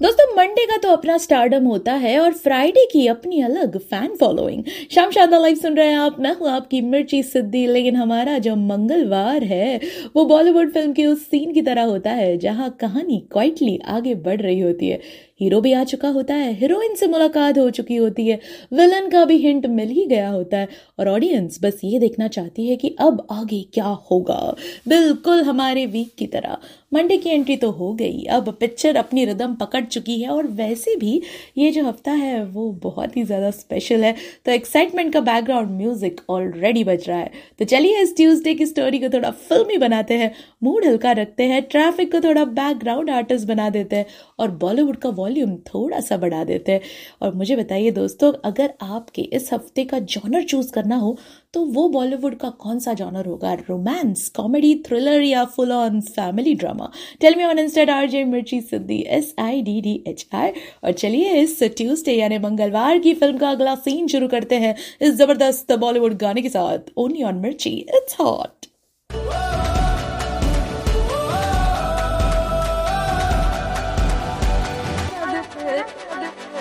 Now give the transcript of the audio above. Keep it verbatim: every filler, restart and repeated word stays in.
दोस्तों मंडे का तो अपना स्टारडम होता है और फ्राइडे की अपनी अलग फैन फॉलोइंग। शाम शादा लाइव सुन रहे हैं आप, मैं हूँ आपकी मिर्ची सिद्दी। लेकिन हमारा जो मंगलवार है वो बॉलीवुड फिल्म के उस सीन की तरह होता है जहाँ कहानी क्वाइटली आगे बढ़ रही होती है। हीरो भी आ चुका होता है, हीरोइन से मुलाकात हो चुकी होती है, विलन का भी हिंट मिल ही गया होता है और ऑडियंस बस ये देखना चाहती है कि अब आगे क्या होगा। बिल्कुल हमारे वीक की तरह मंडे की एंट्री तो हो गई, अब पिक्चर अपनी रिदम पकड़ चुकी है और वैसे भी ये जो हफ्ता है वो बहुत ही ज़्यादा स्पेशल है, तो एक्साइटमेंट का बैकग्राउंड म्यूजिक ऑलरेडी बज रहा है। तो चलिए इस ट्यूसडे की स्टोरी को थोड़ा फिल्मी बनाते हैं, मूड हल्का रखते हैं, ट्रैफिक को थोड़ा बैकग्राउंड आर्टिस्ट बना देते हैं और बॉलीवुड का वॉल्यूम थोड़ा सा बढ़ा देते हैं। और मुझे बताइए दोस्तों, अगर आपके इस हफ्ते का जॉनर चूज करना हो तो वो बॉलीवुड का कौन सा जॉनर होगा? रोमांस, कॉमेडी, थ्रिलर या full on family drama? Tell me on instead RJ मिर्ची सिद्दी, S I D D H I. और चलिए इस ट्यूसडे यानी मंगलवार की फिल्म का अगला सीन शुरू करते हैं इस जबरदस्त बॉलीवुड गाने के साथ। ओनली ऑन मिर्ची, इट्स हॉट।